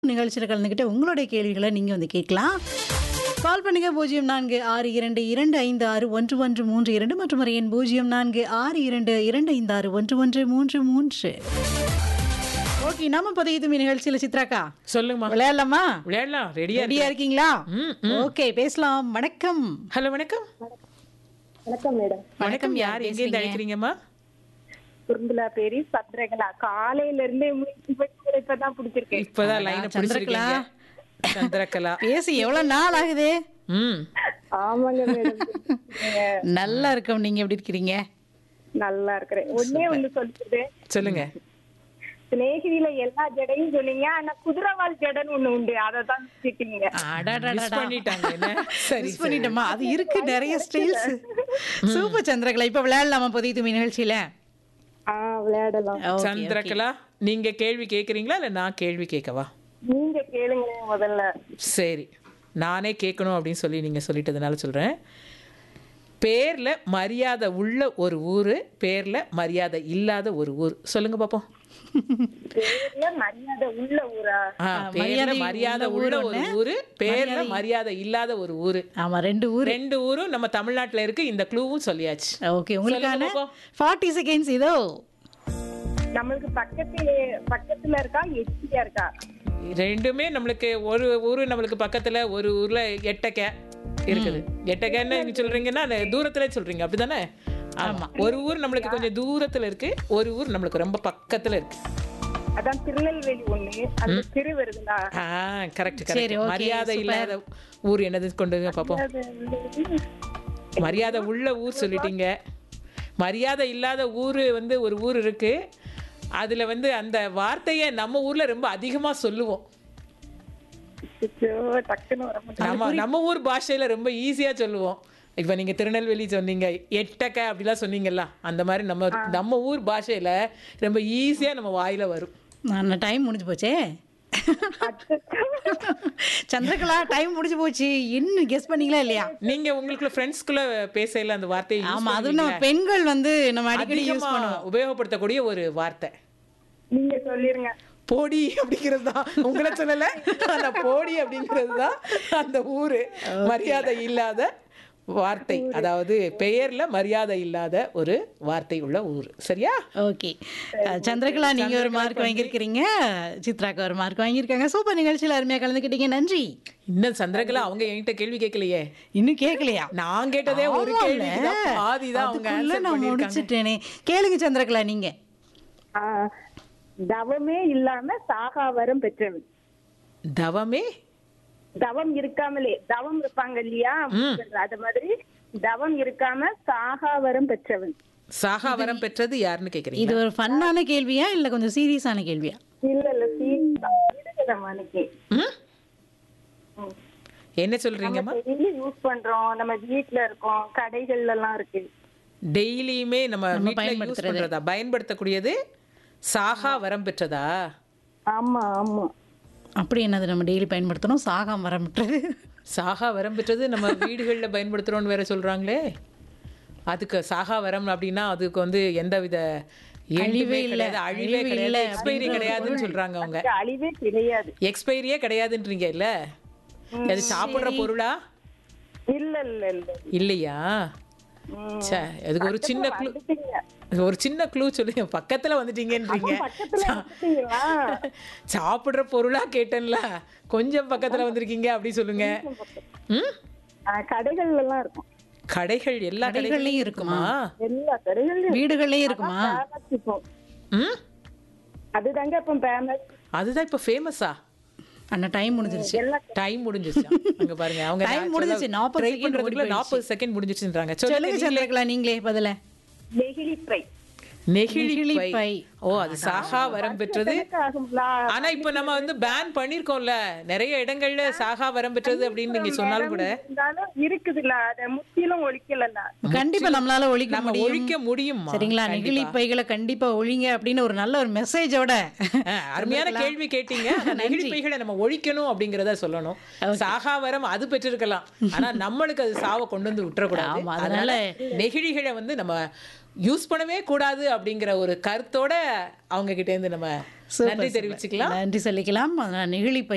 நிகழ்ச்சியில கலந்துக்கிட்டு உங்களுடைய கேள்விகளை நீங்க வந்து கேட்கலாம். கால் பண்ணுங்க 0462256113 மற்றும் ஒரு எண் 0462256113. ஓகே, நம்ம பதிவு நிகழ்ச்சியில சித்ராக்கா சொல்லுங்கம்மா. விளையாடலாமா? விளையாடலாம். ரெடியா ரெடியா இருக்கீங்களா? ம், ம். ஓகே, பேசலாம். வணக்கம். ஹலோ, வணக்கம். வணக்கம் மேடம். வணக்கம். யார் யார் எங்க இருந்து பேசுறீங்க? அழைக்கிறீங்கம்மா? குறும்புலா பேரி சந்திரகலா. காலையில இருந்தே இப்பதான் பிடிச்சிருக்கேன். இப்பதான் லைனை சந்திரகலா. பிடிச்சிருக்கீங்க. சந்திரகலா. பேசி எவ்வளவு நாள் ஆகுது? ம். ஆமாங்க மேடம். நல்லா இருக்கும். நீங்க எப்படி இருக்கிறீங்க? நல்லா இருக்கிறேன். ஒண்ணே ஒண்ணு சொல்லிட்டு சொல்லுங்க. சிநேகிதியில எல்லா ஜடையும் சொன்னீங்க, ஆனா குதிரவால் ஜடைன்னு ஒண்ணு உண்டு, அததான் வச்சுட்டீங்க. மிஸ் பண்ணிட்டாங்க என்ன? சரி, மிஸ் பண்ணிட்டோமா? அது இருக்கு நிறைய ஸ்டைல்ஸ். சூப்பர் சந்திரகலா. இப்ப விளையாடலாமா பதிவு நிகழ்ச்சியில? விளையாடலாம். Okay, சந்திரகலா, நீங்க கேள்வி கேக்குறீங்களா இல்ல நான் கேள்வி கேட்கவா? நீங்க கேளுங்க முதல்ல. சரி, நானே கேட்கணும் அப்படின்னு சொல்லி நீங்க சொல்லிட்டதுனால சொல்றேன். பேர்ல மரியாதை உள்ள ஒரு ஊரு, பேர்ல மரியாதை இல்லாத ஒரு ஊர். சொல்லுங்க பாப்போம். பேர்ல மரியாதை உள்ள ஊரா? பேர்ல மரியாதை உள்ள ஒரு ஊரு, பேர்ல மரியாதை இல்லாத ஒரு ஊரு. ஆமா, ரெண்டு ஊர். ரெண்டு ஊரும் நம்ம தமிழ்நாட்டுல இருக்கு. இந்த க்ளூவும் சொல்லியாச்சு. ஓகே, உங்களுக்கான சொல்லுங்க பாப்போம். 40 செகண்ட்ஸ் இதோ. நம்மளுக்கு பக்கத்துல இருக்கா, எச்சியா இருக்கா? ரெண்டுமே நம்மளுக்கு ஒரு ஊரு நம்மளுக்கு பக்கத்துல, ஒரு ஊர்ல எட்டக்க இருக்குது. எட்டக்கன்னு நீங்க சொல்றீங்கன்னா தூரத்துல சொல்றீங்க, அப்படிதானே? ஆமா. ஒரு ஊர் நம்மளுக்கு கொஞ்சம் தூரத்துல இருக்கு, ஒரு ஊர் நம்மளுக்கு ரொம்ப பக்கத்துல இருக்கு. அதான் திருநெல்வேலி ஒண்ணு, அந்த திரு வருதுங்களா? கரெக்ட் சரி, கரெக்ட். okay, மரியாதை super. இல்லாத ஊர் என்னது கொண்டுங்க பாப்போம். மரியாதை உள்ள ஊர் சொல்லிட்டீங்க. மரியாதை இல்லாத ஊர் வந்து ஒரு ஊர் இருக்கு. அதுல வந்து அந்த வார்த்தையை நம்ம ஊர்ல ரொம்ப அதிகமா சொல்லுவோம். டக்குன்னு வர மாட்டேங்குது. நம்ம ஊர் பாஷையில ரொம்ப ஈஸியா சொல்லுவோம். இப்ப நீங்க திருநெல்வேலி சொன்னீங்க, எட்டக்க அப்படிலாம் சொன்னீங்கல்ல, அந்த மாதிரி நம்ம ஊர் பாஷையில ரொம்ப ஈஸியா நம்ம வாயில வரும். நான் டைம் முடிஞ்சு போச்சே. சந்திரகலா, டைம் முடிஞ்சு போச்சு. இன்னும் கெஸ் பண்ணீங்களா இல்லையா? நீங்க உங்களுக்குள்ள ஃப்ரெண்ட்ஸ்குள்ள பேசல அந்த வார்த்தையை use ஆமா, அதுவும் நம்ம பண்ணுவீங்களா? பெண்கள் வந்து நம்ம அடிக்கடி யூஸ் அதிகமா பண்ணுவோம். உபயோகப்படுத்தக்கூடிய ஒரு வார்த்தை. நீங்க சொல்லிருங்க. போடி அப்படிங்கிறது தான். உங்களை சொல்லல, ஆனா போடி அப்படிங்கிறது தான் அந்த ஊரு. மரியாதை இல்லாத வார்த்தை, அதாவது பெயர்ல மரியாதை இல்லாத ஒரு வார்த்தை உள்ள ஊர். சரியா? ஓகே, சந்திரகலா நீங்க ஒரு மார்க் வாங்கியிருக்கிறீங்க, சித்ராக்கு ஒரு மார்க் வாங்கியிருக்காங்க. சூப்பர், நிகழ்ச்சியில் அருமையா கலந்துக்கிட்டீங்க. நன்றி. இன்னும் சந்திரகலா அவங்க என்கிட்ட கேள்வி கேட்கலையே. இன்னும் கேட்கலையா? நான் கேட்டதே ஒரு கேள்வி பாதிதான் அவங்க அதுக்குள்ள answer நான் பண்ணிருக்காங்க. முடிச்சிட்டேனே. கேளுங்க சந்திரகலா நீங்க. தவமே இல்லாம சாகாவரம் பெற்றவன். தவமே தவம் இருக்காமலே, தவம் இருப்பாங்க இல்லையா, அது மாதிரி தவம் இருக்காம சாகாவரம் பெற்றவன். சாகாவரம் பெற்றது யாருன்னு கேக்குறீங்க? இது ஒரு ஃபன்னான கேள்வியா இல்ல கொஞ்சம் சீரியஸான கேள்வியா? இல்ல சீக்கிரமானக்கே. என்ன சொல்றீங்கம்மா? டெய்லி யூஸ் பண்றோம், நம்ம வீட்ல இருக்கோம், கடைகள்ல எல்லாம் இருக்கு. டெய்லியுமே நம்ம வீட்ல யூஸ் பயன்படுத்துறது. பண்றதா, பயன்படுத்தக்கூடியது சாகா வரம் பெற்றதா? ஆமா ஆமா. அப்படி என்னது நம்ம டெய்லி பயன்படுத்தணும்? சாகாம வரமுட்டுறது. சாகா வரம் பெற்றது நம்ம வீடுகள்ல பயன்படுத்துறோம்னு வேற சொல்றாங்களே. அதுக்கு சாகா வரம் அப்படின்னா அதுக்கு வந்து எந்தவித அழிவே இல்ல, அழிவே அழிவு கிடையாது, இல்ல எக்ஸ்பைரி கிடையாதுன்னு சொல்றாங்க அவங்க. அதுக்கு அழிவே கிடையாது. எக்ஸ்பைரியே கிடையாதுன்றீங்க இல்ல? அது சாப்பிடுற பொருளா? இல்ல இல்ல இல்ல இல்லையா? சே, அதுக்கு ஒரு சின்ன க்ளூ, ஒரு சின்ன க்ளூ சொல்லுங்க. பக்கத்துல வந்துட்டீங்கன்றீங்க. பக்கத்துல வந்துட்டீங்களா? சாப்பிடுற பொருளா கேட்டேன்ல, கொஞ்சம் பக்கத்துல வந்திருக்கீங்க, அப்படி சொல்லுங்க. கடைகள்ல எல்லாம் இருக்கும். கடைகள் எல்லா கடைகள்லயும் இருக்குமா? எல்லா கடைகள்லயும் வீடுகள்லயும் இருக்குமா? ஃபேமஸ் இப்போ. ம், அதுதாங்க இப்போ ஃபேமஸ். அதுதான் இப்ப ஃபேமஸா? அண்ணா டைம் முடிஞ்சிருச்சு. டைம் முடிஞ்சிருச்சு. அங்க பாருங்க, அவங்க Time முடிஞ்சிருச்சு. 40 ட்ரை second பண்றதுக்குள்ள ஓடி 40 செகண்ட் முடிஞ்சிருச்சுன்றாங்க. சொல்லுங்க சந்திரகலா நீங்களே பதில. நெகிழி ஃப்ரை. நெகிழி பை. பை. ஓ, அது சாகா வரம் பெற்றது. ஆகுங்களா? ஆனா இப்ப நம்ம வந்து பேன் பண்ணிருக்கோம்ல நிறைய இடங்கள்ல, சாகா வரம் பெற்றது அப்படின்னு நீங்க சொன்னாலும் கூட இருந்தாலும் இருக்குதுல்ல, அத முற்றிலும் ஒழிக்கலல்ல. கண்டிப்பா நம்மளால ஒழிக்க நம்ம முடியும். ஒழிக்க முடியும். சரிங்களா? நெகிழி பைகளை கண்டிப்பா ஒழிங்க அப்படின்னு ஒரு நல்ல ஒரு மெசேஜோட அருமையான கேள்வி கேட்டீங்க. ஆனா நெகிழி பைகளை நம்ம ஒழிக்கணும் அப்படிங்கறத சொல்லணும். சாகா வரம் அது பெற்றிருக்கலாம், ஆனா நம்மளுக்கு அது சாவை கொண்டு வந்து விட்டுறக்கூடாது. ஆமா, அதனால நெகிழிகளை வந்து நம்ம யூஸ் பண்ணவே கூடாது அப்படிங்கிற ஒரு கருத்தோட அவங்க கிட்ட இருந்து நம்ம நன்றி தெரிவிச்சுக்கலாம், நன்றி சொல்லிக்கலாம். நெகிழி பை